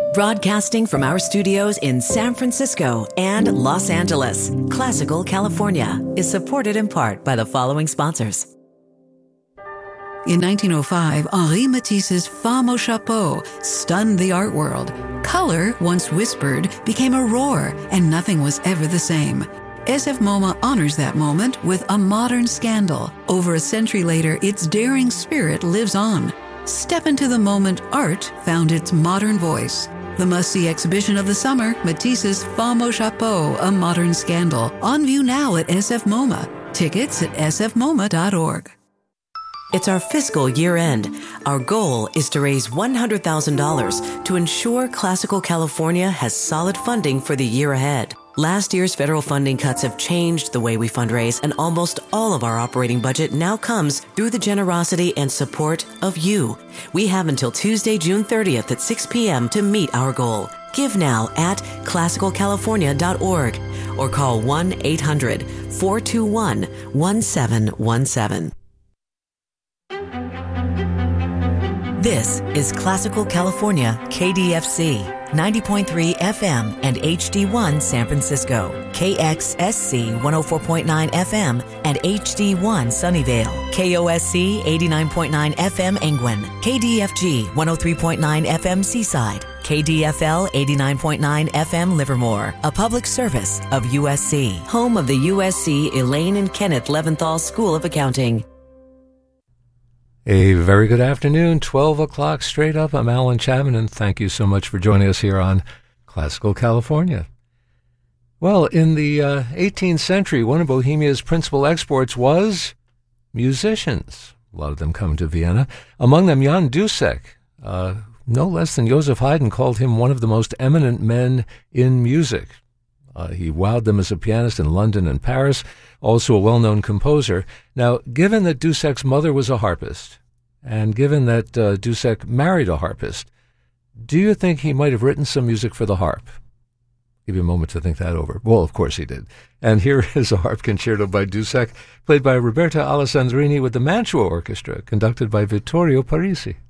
Broadcasting from our studios in San Francisco and Los Angeles, Classical California is supported in part by the following sponsors. In 1905, Henri Matisse's Femme au Chapeau stunned the art world. Color, once whispered, became a roar, and nothing was ever the same. SF MoMA honors that moment with a modern scandal. Over a century later, its daring spirit lives on. Step into the moment art found its modern voice. The must-see exhibition of the summer, Matisse's Femme au Chapeau, A Modern Scandal. On view now at SF MoMA. Tickets at sfmoma.org. It's our fiscal year end. Our goal is to raise $100,000 to ensure Classical California has solid funding for the year ahead. Last year's federal funding cuts have changed the way we fundraise, and almost all of our operating budget now comes through the generosity and support of you. We have until Tuesday, June 30th at 6 p.m. to meet our goal. Give now at classicalcalifornia.org or call 1-800-421-1717. This is Classical California, KDFC, 90.3 FM and HD1 San Francisco, KXSC 104.9 FM and HD1 Sunnyvale, KOSC 89.9 FM Angwin, KDFG 103.9 FM Seaside, KDFL 89.9 FM Livermore, a public service of USC, home of the USC Elaine and Kenneth Leventhal School of Accounting. A very good afternoon, 12 o'clock straight up. I'm Alan Chapman, and thank you so much for joining us here on Classical California. Well, in the 18th century, one of Bohemia's principal exports was musicians. A lot of them come to Vienna. Among them, Jan Dussek. No less than Joseph Haydn called him one of the most eminent men in music. He wowed them as a pianist in London and Paris, also a well-known composer. Now, given that Dussek's mother was a harpist, and given that Dussek married a harpist, do you think he might have written some music for the harp? Give you a moment to think that over. Well, of course he did. And here is a harp concerto by Dussek, played by Roberta Alessandrini with the Mantua Orchestra, conducted by Vittorio Parisi.